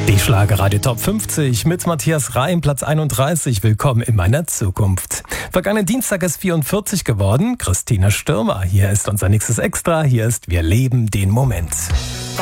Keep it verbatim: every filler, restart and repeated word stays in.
Die Schlagerradio Top fünfzig mit Matthias Reim, Platz einunddreißig. Willkommen in meiner Zukunft. Vergangenen Dienstag ist vierundvierzig geworden. Christina Stürmer, hier ist unser nächstes Extra. Hier ist Wir leben den Moment.